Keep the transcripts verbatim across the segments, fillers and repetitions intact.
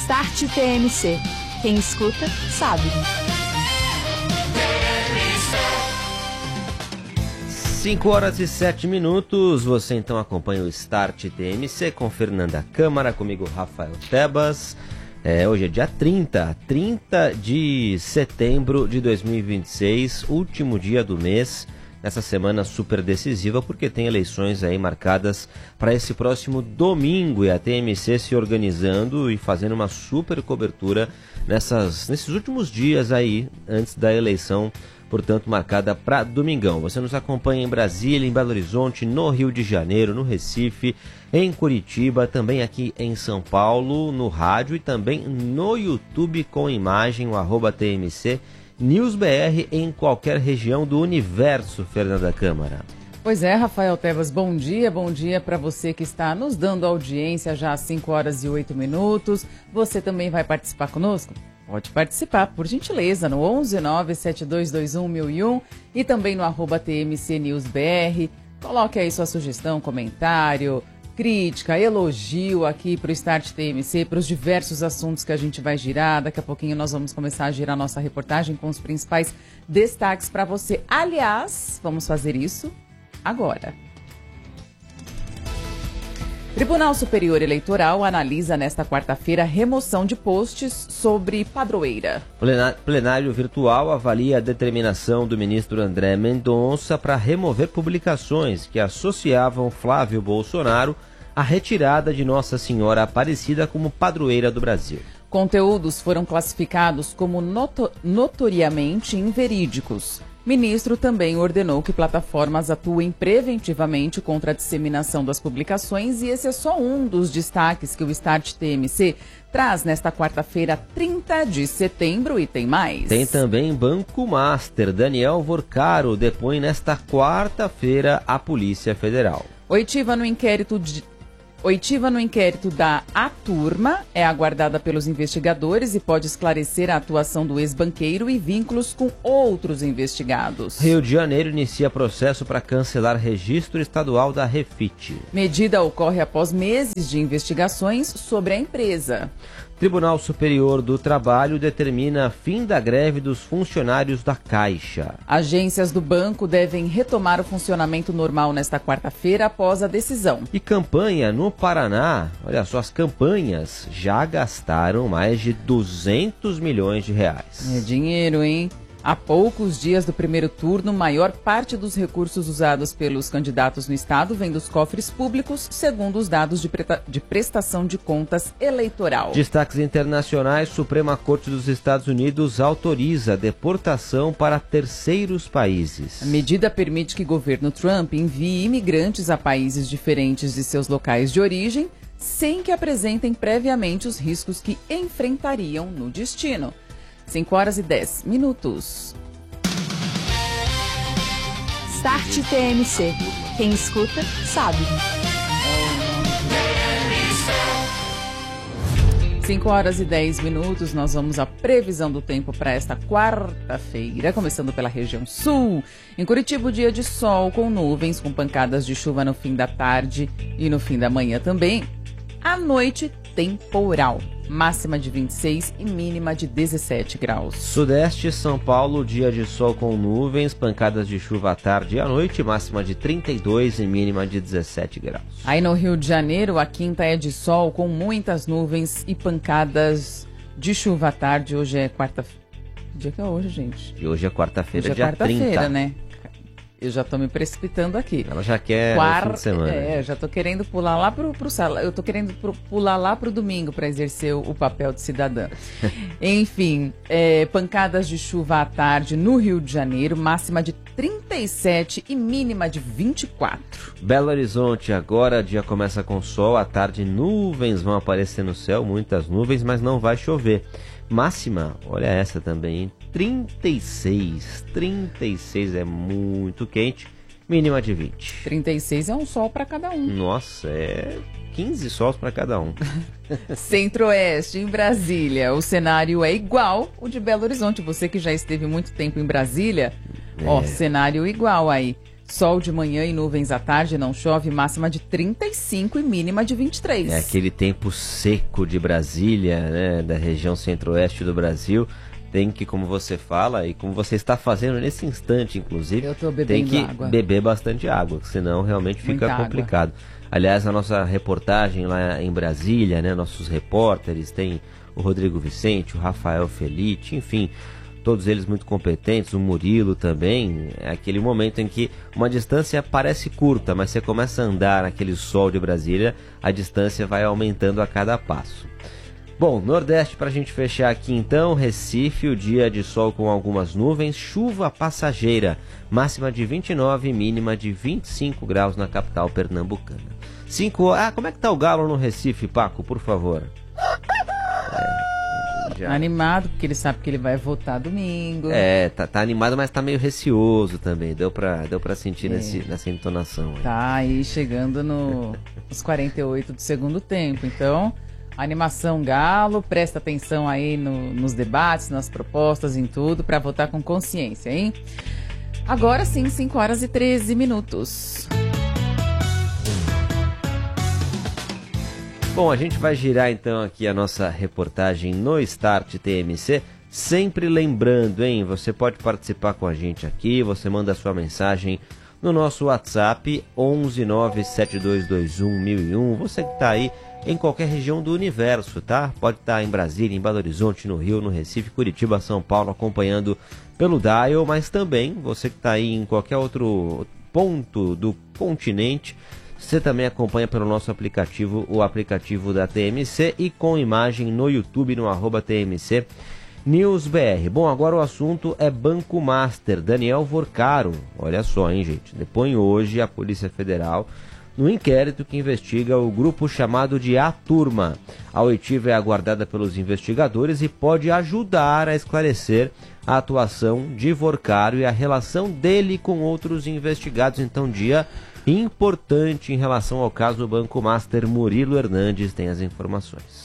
Start T M C. Quem escuta, sabe. cinco horas e sete minutos, você então acompanha o Start T M C com Fernanda Câmara, comigo Rafael Tebas. É, hoje é dia trinta, trinta de setembro de dois mil e vinte e seis, último dia do mês, nessa semana super decisiva, porque tem eleições aí marcadas para esse próximo domingo, e a T M C se organizando e fazendo uma super cobertura nessas, nesses últimos dias aí, antes da eleição, portanto marcada para domingão. Você nos acompanha em Brasília, em Belo Horizonte, no Rio de Janeiro, no Recife, em Curitiba, também aqui em São Paulo, no rádio e também no YouTube com imagem, o arroba T M C News B R em qualquer região do universo, Fernanda Câmara. Pois é, Rafael Tebas, bom dia, bom dia para você que está nos dando audiência já às cinco horas e oito minutos. Você também vai participar conosco? Pode participar, por gentileza, no onze nove sete dois dois um mil e um e também no arroba T M C News B R. Coloque aí sua sugestão, comentário, crítica, elogio aqui para o Start T M C, para os diversos assuntos que a gente vai girar. Daqui a pouquinho nós vamos começar a girar nossa reportagem com os principais destaques para você. Aliás, vamos fazer isso agora. Tribunal Superior Eleitoral analisa nesta quarta-feira remoção de posts sobre padroeira. Plenário virtual avalia a determinação do ministro André Mendonça para remover publicações que associavam Flávio Bolsonaro à retirada de Nossa Senhora Aparecida como padroeira do Brasil. Conteúdos foram classificados como noto- notoriamente inverídicos. Ministro também ordenou que plataformas atuem preventivamente contra a disseminação das publicações, e esse é só um dos destaques que o Start T M C traz nesta quarta-feira, trinta de setembro, e tem mais. Tem também Banco Master. Daniel Vorcaro depõe nesta quarta-feira à Polícia Federal. Oitiva no inquérito de... Oitiva no inquérito da A Turma é aguardada pelos investigadores e pode esclarecer a atuação do ex-banqueiro e vínculos com outros investigados. Rio de Janeiro inicia processo para cancelar registro estadual da Refit. Medida ocorre após meses de investigações sobre a empresa. Tribunal Superior do Trabalho determina fim da greve dos funcionários da Caixa. Agências do banco devem retomar o funcionamento normal nesta quarta-feira após a decisão. E campanha no Paraná, olha só, as campanhas já gastaram mais de duzentos milhões de reais. É dinheiro, hein? Há poucos dias do primeiro turno, maior parte dos recursos usados pelos candidatos no estado vem dos cofres públicos, segundo os dados de, preta- de prestação de contas eleitoral. Destaques internacionais: Suprema Corte dos Estados Unidos autoriza deportação para terceiros países. A medida permite que o governo Trump envie imigrantes a países diferentes de seus locais de origem, sem que apresentem previamente os riscos que enfrentariam no destino. cinco horas e dez minutos. Start T M C. Quem escuta, sabe. cinco horas e dez minutos, nós vamos à previsão do tempo para esta quarta-feira, começando pela região sul. Em Curitiba, dia de sol com nuvens, com pancadas de chuva no fim da tarde e no fim da manhã também. À noite, temporal. Máxima de vinte e seis e mínima de dezessete graus. Sudeste, São Paulo, dia de sol com nuvens, pancadas de chuva à tarde e à noite, máxima de trinta e dois e mínima de dezessete graus. Aí no Rio de Janeiro, a quinta é de sol com muitas nuvens e pancadas de chuva à tarde. Hoje é quarta-feira. Dia que é hoje, gente? E hoje é quarta-feira, hoje é dia quarta-feira, trinta. né? Eu já tô me precipitando aqui. Ela já quer Quarta, fim de semana. É, já tô querendo pular lá pro, pro sala. Eu tô querendo pro, pular lá pro domingo para exercer o, o papel de cidadã. Enfim, é, pancadas de chuva à tarde no Rio de Janeiro, máxima de trinta e sete e mínima de vinte e quatro. Belo Horizonte, agora o dia começa com sol, à tarde nuvens vão aparecer no céu, muitas nuvens, mas não vai chover. Máxima, olha essa também, hein? trinta e seis. trinta e seis é muito quente. Mínima de vinte. trinta e seis é um sol para cada um. Nossa, é quinze sols para cada um. Centro-Oeste, em Brasília, o cenário é igual o de Belo Horizonte. Você que já esteve muito tempo em Brasília, é. Ó, cenário igual aí. Sol de manhã e nuvens à tarde, não chove, máxima de trinta e cinco e mínima de vinte e três. É aquele tempo seco de Brasília, né, da região centro-oeste do Brasil. Tem que, como você fala, e como você está fazendo nesse instante, inclusive, Eu tô bebendo tem que água. beber bastante água, senão realmente fica Muita complicado. Água. Aliás, a nossa reportagem lá em Brasília, né, nossos repórteres, tem o Rodrigo Vicente, o Rafael Felite, enfim, todos eles muito competentes, o Murilo também. É aquele momento em que uma distância parece curta, mas você começa a andar naquele sol de Brasília, a distância vai aumentando a cada passo. Bom, Nordeste para a gente fechar aqui então, Recife, o dia de sol com algumas nuvens, chuva passageira, máxima de vinte e nove, mínima de vinte e cinco graus na capital pernambucana. Cinco... Ah, como é que tá o galo no Recife, Paco, por favor? É, já... Animado, porque ele sabe que ele vai votar domingo. É, tá, tá animado, mas tá meio receoso também, deu pra, deu pra sentir É. nesse, nessa entonação aí. Tá aí chegando no, nos quarenta e oito do segundo tempo, então... Animação Galo, presta atenção aí no, nos debates, nas propostas, em tudo, para votar com consciência, hein? Agora sim, cinco horas e treze minutos. Bom, a gente vai girar então aqui a nossa reportagem no Start T M C, sempre lembrando, hein? Você pode participar com a gente aqui, você manda a sua mensagem no nosso WhatsApp onze nove sete dois dois um mil e um, você que está aí em qualquer região do universo, tá? Pode estar em Brasília, em Belo Horizonte, no Rio, no Recife, Curitiba, São Paulo, acompanhando pelo Dial, mas também você que está aí em qualquer outro ponto do continente, você também acompanha pelo nosso aplicativo, o aplicativo da T M C, e com imagem no YouTube, no arroba T M C News B R. Bom, agora o assunto é Banco Master. Daniel Vorcaro, olha só, hein, gente, depõe hoje a Polícia Federal no inquérito que investiga o grupo chamado de A Turma. A oitiva é aguardada pelos investigadores e pode ajudar a esclarecer a atuação de Vorcaro e a relação dele com outros investigados. Então, dia importante em relação ao caso do Banco Master. Murilo Hernandes tem as informações.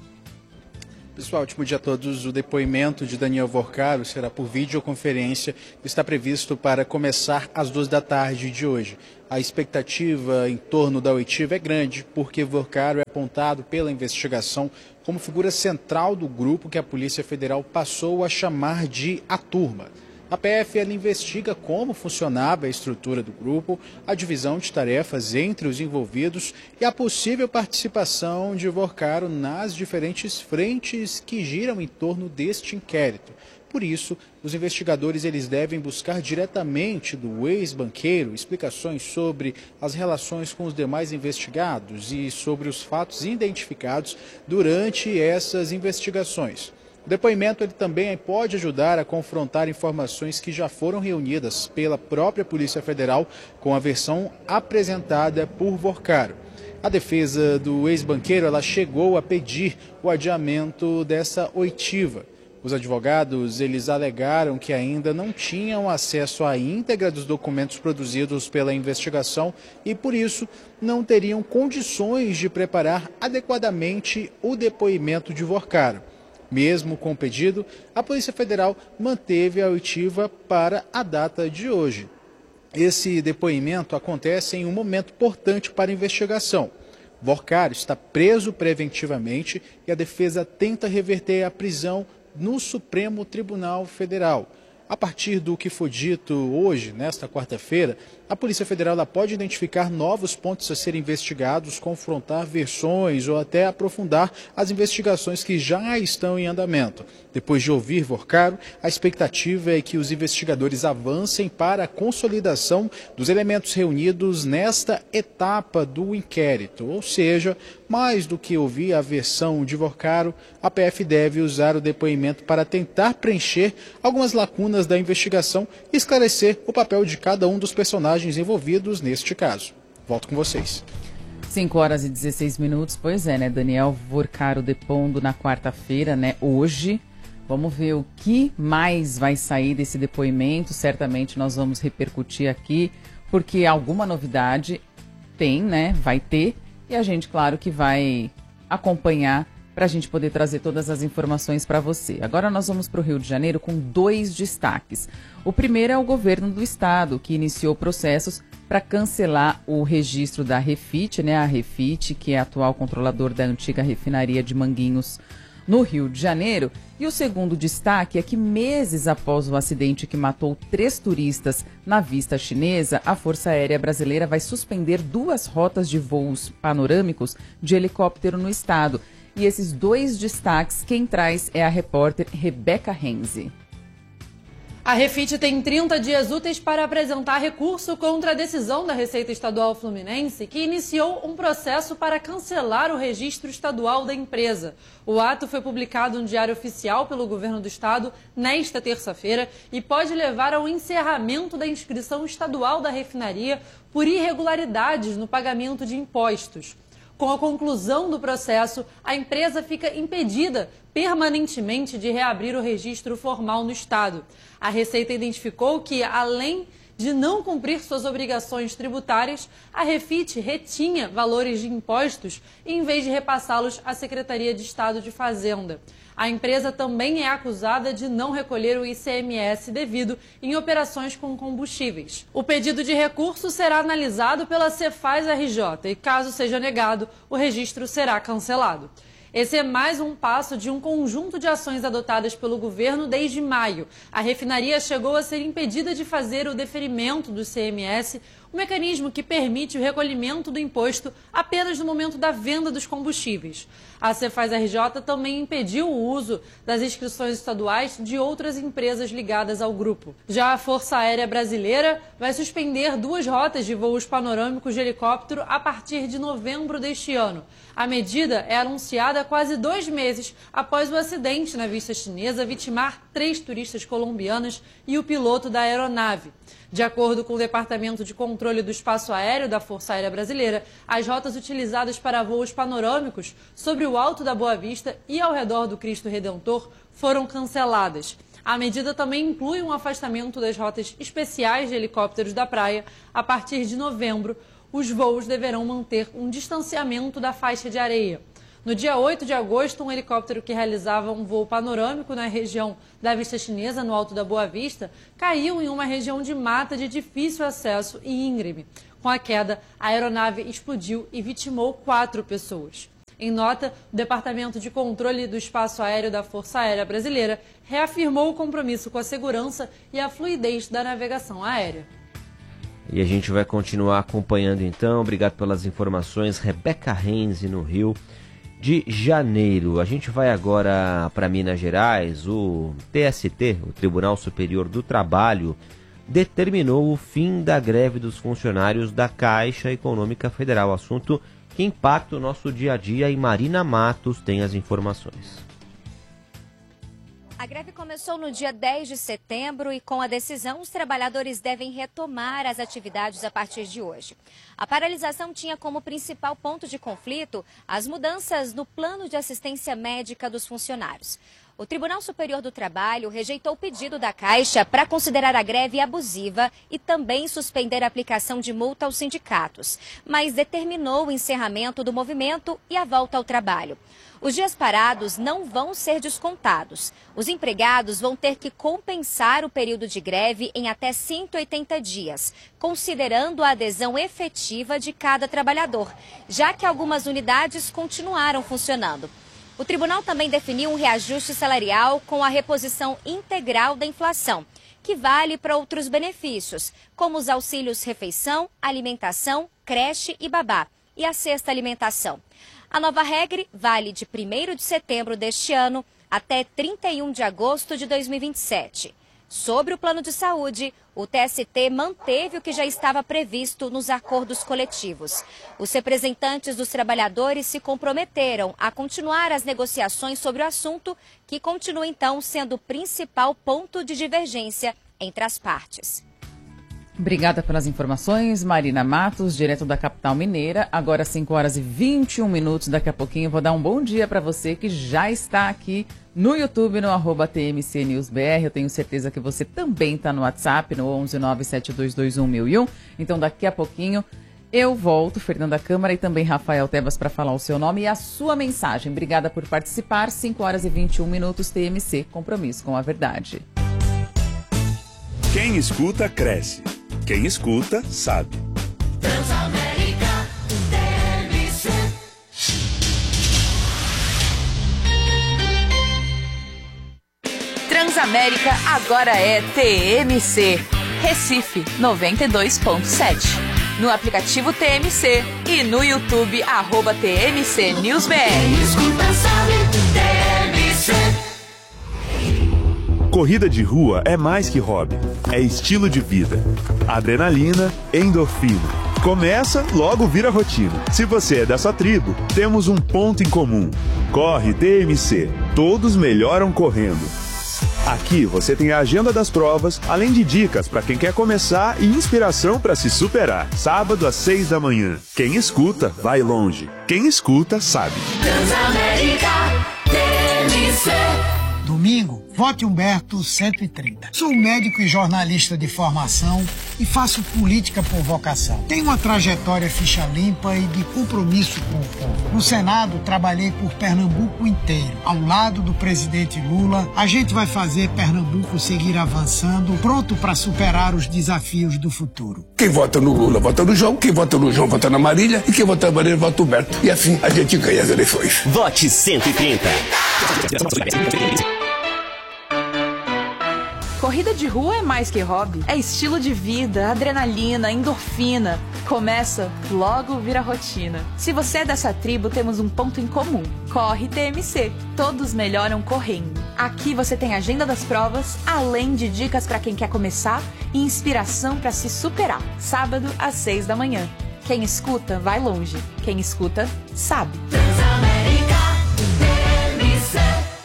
Pessoal, ótimo dia a todos. O depoimento de Daniel Vorcaro será por videoconferência e está previsto para começar às duas da tarde de hoje. A expectativa em torno da oitiva é grande, porque Vorcaro é apontado pela investigação como figura central do grupo que a Polícia Federal passou a chamar de A Turma. A P F ela investiga como funcionava a estrutura do grupo, a divisão de tarefas entre os envolvidos e a possível participação de Vorcaro nas diferentes frentes que giram em torno deste inquérito. Por isso, os investigadores eles devem buscar diretamente do ex-banqueiro explicações sobre as relações com os demais investigados e sobre os fatos identificados durante essas investigações. O depoimento ele também pode ajudar a confrontar informações que já foram reunidas pela própria Polícia Federal com a versão apresentada por Vorcaro. A defesa do ex-banqueiro ela chegou a pedir o adiamento dessa oitiva. Os advogados eles alegaram que ainda não tinham acesso à íntegra dos documentos produzidos pela investigação e, por isso, não teriam condições de preparar adequadamente o depoimento de Vorcaro. Mesmo com o pedido, a Polícia Federal manteve a oitiva para a data de hoje. Esse depoimento acontece em um momento importante para a investigação. Vorcaro está preso preventivamente e a defesa tenta reverter a prisão no Supremo Tribunal Federal. A partir do que foi dito hoje, nesta quarta-feira, a Polícia Federal ela pode identificar novos pontos a serem investigados, confrontar versões ou até aprofundar as investigações que já estão em andamento. Depois de ouvir Vorcaro, a expectativa é que os investigadores avancem para a consolidação dos elementos reunidos nesta etapa do inquérito. Ou seja, mais do que ouvir a versão de Vorcaro, a P F deve usar o depoimento para tentar preencher algumas lacunas da investigação e esclarecer o papel de cada um dos personagens envolvidos neste caso. Volto com vocês. cinco horas e dezesseis minutos, pois é, né? Daniel Vorcaro depondo na quarta-feira, né? Hoje. Vamos ver o que mais vai sair desse depoimento. Certamente nós vamos repercutir aqui, porque alguma novidade tem, né? Vai ter. E a gente, claro, que vai acompanhar para a gente poder trazer todas as informações para você. Agora nós vamos para o Rio de Janeiro com dois destaques. O primeiro é o governo do estado, que iniciou processos para cancelar o registro da Refit, né, a Refit, que é atual controlador da antiga refinaria de Manguinhos, no Rio de Janeiro. E o segundo destaque é que meses após o acidente que matou três turistas na Vista Chinesa, a Força Aérea Brasileira vai suspender duas rotas de voos panorâmicos de helicóptero no estado. E esses dois destaques, quem traz é a repórter Rebeca Renzi. A Refit tem trinta dias úteis para apresentar recurso contra a decisão da Receita Estadual Fluminense, que iniciou um processo para cancelar o registro estadual da empresa. O ato foi publicado no Diário Oficial pelo Governo do Estado nesta terça-feira e pode levar ao encerramento da inscrição estadual da refinaria por irregularidades no pagamento de impostos. Com a conclusão do processo, a empresa fica impedida permanentemente de reabrir o registro formal no Estado. A Receita identificou que, além de não cumprir suas obrigações tributárias, a Refit retinha valores de impostos em vez de repassá-los à Secretaria de Estado de Fazenda. A empresa também é acusada de não recolher o I C M S devido em operações com combustíveis. O pedido de recurso será analisado pela Cefaz R J e, caso seja negado, o registro será cancelado. Esse é mais um passo de um conjunto de ações adotadas pelo governo desde maio. A refinaria chegou a ser impedida de fazer o deferimento do I C M S, um mecanismo que permite o recolhimento do imposto apenas no momento da venda dos combustíveis. A Cefaz R J também impediu o uso das inscrições estaduais de outras empresas ligadas ao grupo. Já a Força Aérea Brasileira vai suspender duas rotas de voos panorâmicos de helicóptero a partir de novembro deste ano. A medida é anunciada quase dois meses após o acidente na Vista Chinesa vitimar três turistas colombianas e o piloto da aeronave. De acordo com o Departamento de Controle do Espaço Aéreo da Força Aérea Brasileira, as rotas utilizadas para voos panorâmicos sobre o Alto da Boa Vista e ao redor do Cristo Redentor foram canceladas. A medida também inclui um afastamento das rotas especiais de helicópteros da praia. A partir de novembro, os voos deverão manter um distanciamento da faixa de areia. No dia oito de agosto, um helicóptero que realizava um voo panorâmico na região da Vista Chinesa, no Alto da Boa Vista, caiu em uma região de mata de difícil acesso e íngreme. Com a queda, a aeronave explodiu e vitimou quatro pessoas. Em nota, o Departamento de Controle do Espaço Aéreo da Força Aérea Brasileira reafirmou o compromisso com a segurança e a fluidez da navegação aérea. E a gente vai continuar acompanhando então. Obrigado pelas informações, Rebeca Renzi, no Rio de Janeiro. A gente vai agora para Minas Gerais. O T S T, o Tribunal Superior do Trabalho, determinou o fim da greve dos funcionários da Caixa Econômica Federal. Assunto que impacta o nosso dia a dia, e Marina Matos tem as informações. A greve começou no dia dez de setembro e, com a decisão, os trabalhadores devem retomar as atividades a partir de hoje. A paralisação tinha como principal ponto de conflito as mudanças no plano de assistência médica dos funcionários. O Tribunal Superior do Trabalho rejeitou o pedido da Caixa para considerar a greve abusiva e também suspender a aplicação de multa aos sindicatos, mas determinou o encerramento do movimento e a volta ao trabalho. Os dias parados não vão ser descontados. Os empregados vão ter que compensar o período de greve em até cento e oitenta dias, considerando a adesão efetiva de cada trabalhador, já que algumas unidades continuaram funcionando. O tribunal também definiu um reajuste salarial com a reposição integral da inflação, que vale para outros benefícios, como os auxílios refeição, alimentação, creche e babá, e a cesta alimentação. A nova regra vale de primeiro de setembro deste ano até trinta e um de agosto de dois mil e vinte e sete. Sobre o plano de saúde, o T S T manteve o que já estava previsto nos acordos coletivos. Os representantes dos trabalhadores se comprometeram a continuar as negociações sobre o assunto, que continua então sendo o principal ponto de divergência entre as partes. Obrigada pelas informações, Marina Matos, direto da capital mineira. Agora cinco horas e vinte e um minutos, daqui a pouquinho eu vou dar um bom dia para você que já está aqui no YouTube, no arroba T M C News B R. Eu tenho certeza que você também está no WhatsApp, no onze nove sete dois dois um mil e um. Então daqui a pouquinho Eu volto, Fernanda Câmara e também Rafael Tebas, para falar o seu nome e a sua mensagem. Obrigada por participar. cinco horas e vinte e um minutos, T M C, compromisso com a verdade. Quem escuta, cresce. Quem escuta, sabe. Transamérica, T M C. Transamérica agora é T M C. Recife noventa e dois ponto sete. No aplicativo T M C e no YouTube, arroba T M C News B R. Quem escuta sabe, T M C. Corrida de rua é mais que hobby, é estilo de vida. Adrenalina, endorfina. Começa, logo vira rotina. Se você é dessa tribo, temos um ponto em comum. Corre T M C. Todos melhoram correndo. Aqui você tem a agenda das provas, além de dicas para quem quer começar e inspiração para se superar. Sábado às seis da manhã. Quem escuta, vai longe. Quem escuta, sabe. Transamérica, T M C. Domingo, vote Humberto cento e trinta. Sou médico e jornalista de formação e faço política por vocação. Tenho uma trajetória ficha limpa e de compromisso com o povo. No Senado, trabalhei por Pernambuco inteiro. Ao lado do presidente Lula, a gente vai fazer Pernambuco seguir avançando, pronto para superar os desafios do futuro. Quem vota no Lula, vota no João. Quem vota no João, vota na Marília. E quem vota na Marília, vota no Humberto. E assim a gente ganha as eleições. Vote cento e trinta. Corrida de rua é mais que hobby, é estilo de vida, adrenalina, endorfina. Começa, logo vira rotina. Se você é dessa tribo, temos um ponto em comum. Corre T M C. Todos melhoram correndo. Aqui você tem a agenda das provas, além de dicas para quem quer começar e inspiração para se superar. Sábado às seis da manhã. Quem escuta, vai longe. Quem escuta, sabe. Transamérica, T M C.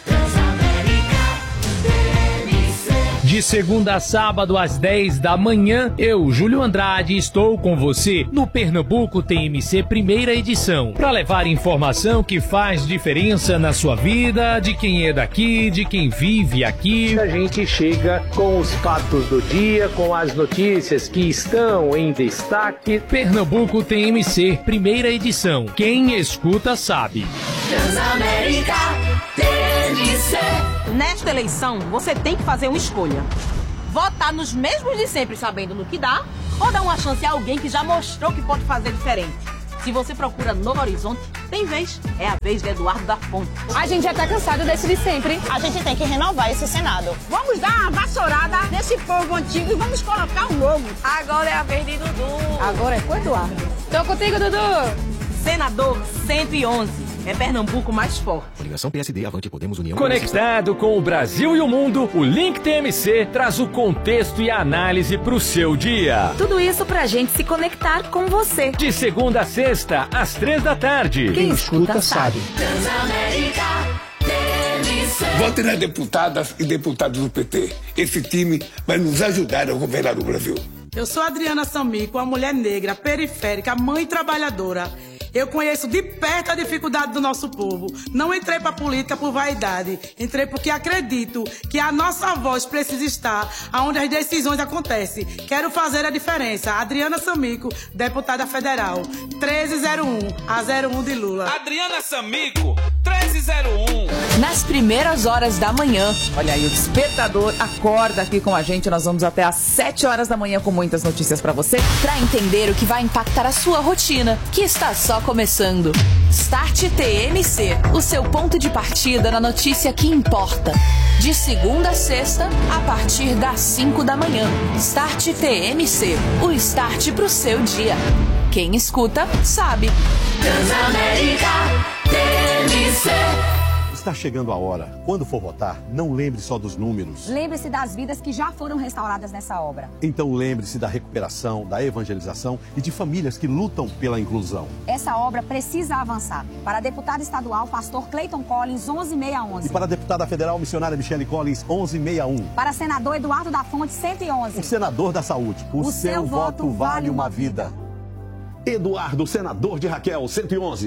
De segunda a sábado às dez da manhã, eu, Júlio Andrade, estou com você no Pernambuco T M C primeira edição, para levar informação que faz diferença na sua vida, de quem é daqui, de quem vive aqui. A gente chega com os fatos do dia, com as notícias que estão em destaque. Pernambuco T M C primeira edição. Quem escuta sabe. Transamérica, T M C. Nesta eleição, você tem que fazer uma escolha. Votar nos mesmos de sempre, sabendo no que dá, ou dar uma chance a alguém que já mostrou que pode fazer diferente. Se você procura Novo Horizonte, tem vez. É a vez de Eduardo da Fonte. A gente já tá cansado desse de sempre. A gente tem que renovar esse Senado. Vamos dar uma vassourada nesse povo antigo e vamos colocar um novo. Agora é a vez de Dudu. Agora é com o Eduardo. Tô contigo, Dudu. Senador cento e onze. É Pernambuco mais forte. Coligação P S D, Avante, Podemos, União... Conectado com o Brasil e o mundo, o Link T M C traz o contexto e a análise pro seu dia. Tudo isso pra gente se conectar com você. De segunda a sexta, às três da tarde. Quem, Quem escuta, escuta sabe. Transamérica, T M C. Vote nas deputadas e deputados do P T. Esse time vai nos ajudar a governar o Brasil. Eu sou Adriana Samico, uma mulher negra, periférica, mãe trabalhadora. Eu conheço de perto a dificuldade do nosso povo. Não entrei para a política por vaidade. Entrei porque acredito que a nossa voz precisa estar onde as decisões acontecem. Quero fazer a diferença. Adriana Samico, deputada federal. treze zero um, a zero um de Lula. Adriana Samico, treze zero um. Nas primeiras horas da manhã. Olha aí, o despertador acorda aqui com a gente. Nós vamos até às sete horas da manhã com muitas notícias para você. Para entender o que vai impactar a sua rotina, que está só começando. Start T M C, o seu ponto de partida na notícia que importa. De segunda a sexta, a partir das cinco da manhã. Start T M C, o start pro seu dia. Quem escuta, sabe. Transamérica, T M C. Está chegando a hora. Quando for votar, não lembre só dos números. Lembre-se das vidas que já foram restauradas nessa obra. Então lembre-se da recuperação, da evangelização e de famílias que lutam pela inclusão. Essa obra precisa avançar. Para a deputada estadual, pastor Clayton Collins, onze seiscentos e onze. E para a deputada federal, missionária Michele Collins, onze seiscentos e sessenta e um. Para senador Eduardo da Fonte, cento e onze. O senador da saúde. O, o seu, seu voto vale uma vida. Eduardo, senador de Raquel, cento e onze.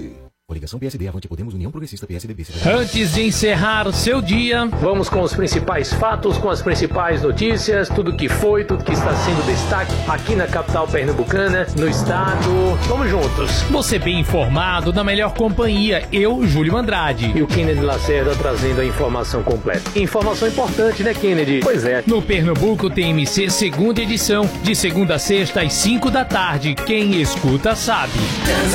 Coligação P S D, Avante Podemos, União Progressista, P S D B. Antes de encerrar seu dia, vamos com os principais fatos, com as principais notícias, tudo que foi, tudo que está sendo destaque aqui na capital pernambucana, no estado. Vamos juntos. Você bem informado, na melhor companhia, eu, Júlio Andrade. E o Kennedy Lacerda trazendo a informação completa. Informação importante, né, Kennedy? Pois é. No Pernambuco T M C, segunda edição, de segunda a sexta às cinco da tarde. Quem escuta sabe.